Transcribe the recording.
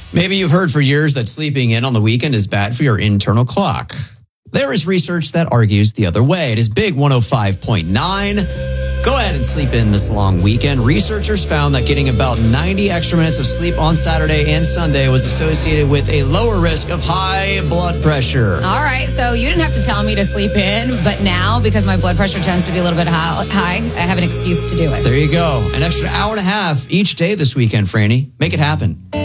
Maybe you've heard for years that sleeping in on the weekend is bad for your internal clock. There is research that argues the other way. It is Big 105.9. Go ahead and sleep in this long weekend. Researchers found that getting about 90 extra minutes of sleep on Saturday and Sunday was associated with a lower risk of high blood pressure. All right, so you didn't have to tell me to sleep in, but now, because my blood pressure tends to be a little bit high, I have an excuse to do it. There you go. An extra hour and a half each day this weekend, Franny. Make it happen.